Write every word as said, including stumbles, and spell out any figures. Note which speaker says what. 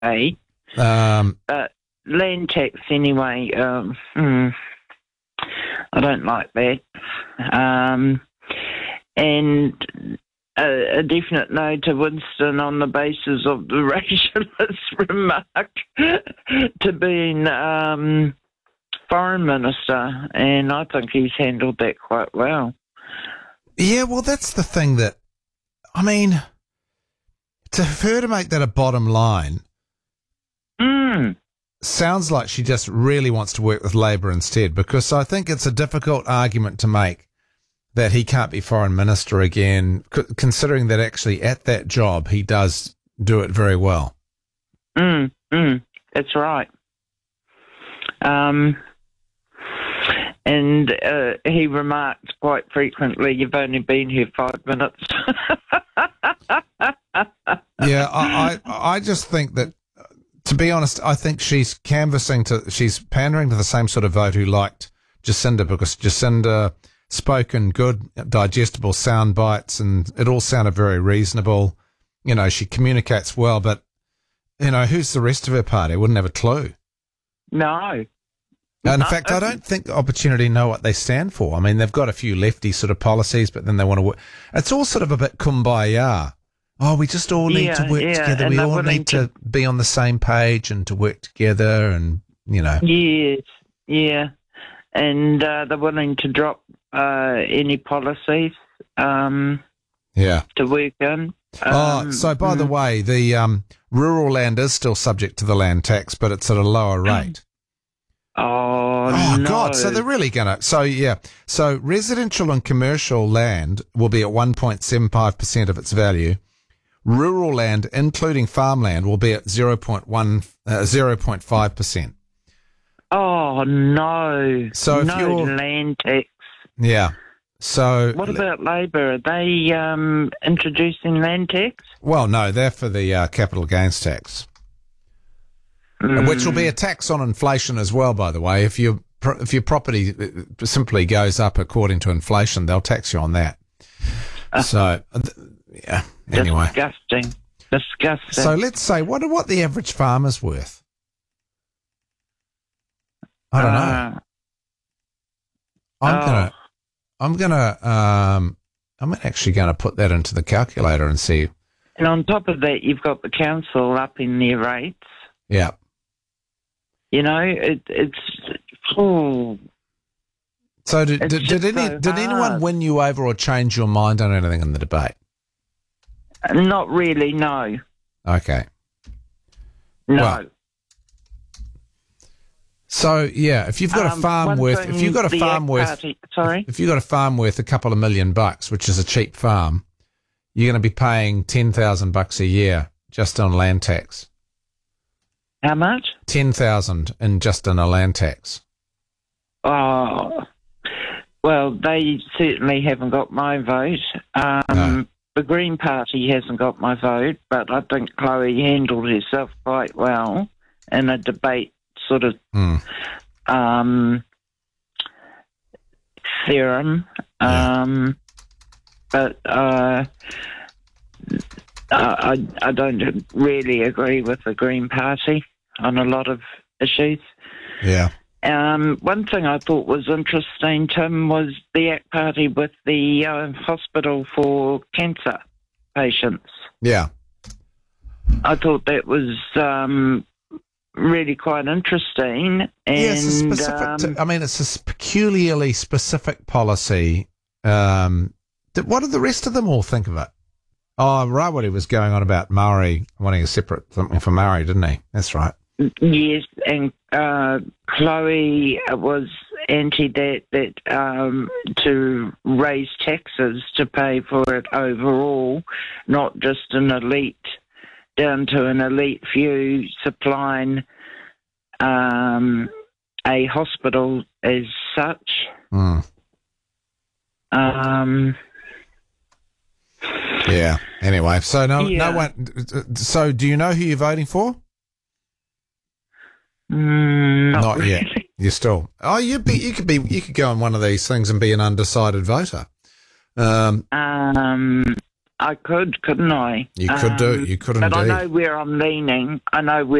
Speaker 1: Um,
Speaker 2: but land tax anyway, um, hmm, I don't like that. Um, and a, a definite no to Winston on the basis of the racialist remark to being um, foreign minister, and I think he's handled that quite well.
Speaker 1: Yeah, well, that's the thing that, I mean, to her to make that a bottom line
Speaker 2: mm.
Speaker 1: sounds like she just really wants to work with Labour instead, because I think it's a difficult argument to make that he can't be foreign minister again, c- considering that actually at that job he does do it very well.
Speaker 2: Mm, mm, that's right. Um, and uh, he remarked quite frequently, "You've only been here five minutes."
Speaker 1: Yeah, I, I, I just think that, to be honest, I think she's canvassing to, she's pandering to the same sort of vote who liked Jacinda, because Jacinda spoke in good, digestible sound bites, and it all sounded very reasonable. You know, she communicates well, but, you know, who's the rest of her party? I wouldn't have a clue.
Speaker 2: No.
Speaker 1: In
Speaker 2: no.
Speaker 1: fact, I don't think Opportunity know what they stand for. I mean, they've got a few lefty sort of policies, but then they want to work. It's all sort of a bit kumbaya. Oh, we just all need
Speaker 2: yeah,
Speaker 1: to work
Speaker 2: yeah,
Speaker 1: together. We all need to, to be on the same page and to work together, and, you know.
Speaker 2: Yes, yeah. And uh, they're willing to drop uh, any policies um,
Speaker 1: yeah.
Speaker 2: to work in.
Speaker 1: Um, oh, so by mm. the way, the um, rural land is still subject to the land tax, but it's at a lower rate.
Speaker 2: Oh,
Speaker 1: oh
Speaker 2: no.
Speaker 1: God, so they're really going to... So, yeah, so residential and commercial land will be at one point seven five percent of its value. Rural land, including farmland, will be at zero point one, uh, zero point five percent.
Speaker 2: Oh, no.
Speaker 1: So if
Speaker 2: no
Speaker 1: you're,
Speaker 2: land tax.
Speaker 1: Yeah. So
Speaker 2: what about Labour? Are they um, introducing land tax?
Speaker 1: Well, no, they're for the uh, capital gains tax, mm. which will be a tax on inflation as well, by the way. If you if your property simply goes up according to inflation, they'll tax you on that. Uh, so, yeah, anyway.
Speaker 2: Disgusting. Disgusting.
Speaker 1: So let's say, what what the average farmer's worth? I don't uh, know. I'm oh. gonna, I'm gonna, um, I'm actually gonna put that into the calculator and see.
Speaker 2: And on top of that, you've got the council upping their rates.
Speaker 1: Yeah.
Speaker 2: You know, it, it's. Oh,
Speaker 1: so did did, did, any,
Speaker 2: so
Speaker 1: did anyone win you over or change your mind on anything in the debate?
Speaker 2: Not really. No.
Speaker 1: Okay.
Speaker 2: No.
Speaker 1: Well, so yeah, if you've got um, a farm worth, if you've got a farm worth,
Speaker 2: party, sorry,
Speaker 1: if you've got a farm worth a couple of million bucks, which is a cheap farm, you're going to be paying ten thousand bucks a year just on land tax.
Speaker 2: How much?
Speaker 1: Ten thousand in just on a land tax.
Speaker 2: Oh, well, they certainly haven't got my vote. Um, no. The Green Party hasn't got my vote, but I think Chloe handled herself quite well in a debate sort of
Speaker 1: mm.
Speaker 2: um, theorem.
Speaker 1: Yeah.
Speaker 2: Um, but uh, I, I don't really agree with the Green Party on a lot of issues.
Speaker 1: Yeah.
Speaker 2: Um, one thing I thought was interesting, Tim, was the A C T Party with the uh, hospital for cancer patients.
Speaker 1: Yeah.
Speaker 2: I thought that was um, really quite interesting. And,
Speaker 1: yeah, it's a specific
Speaker 2: um,
Speaker 1: to, I mean, it's a peculiarly specific policy. Um, what did the rest of them all think of it? Oh, right, what he was going on about Maori wanting a separate something for Maori, didn't he? That's right.
Speaker 2: Yes, and uh, Chloe was anti that, that um, to raise taxes to pay for it overall, not just an elite, down to an elite few supplying um, a hospital as such.
Speaker 1: Mm.
Speaker 2: Um.
Speaker 1: Yeah. Anyway, so no,
Speaker 2: yeah.
Speaker 1: no one. So, do you know who you're voting for?
Speaker 2: Mm, not,
Speaker 1: not
Speaker 2: really.
Speaker 1: yet. You're still. Oh, you be. You could be. You could go on one of these things and be an undecided voter. Um.
Speaker 2: Um. I could, couldn't I?
Speaker 1: You could do.
Speaker 2: Um,
Speaker 1: You could
Speaker 2: but
Speaker 1: indeed.
Speaker 2: I know where I'm leaning. I know where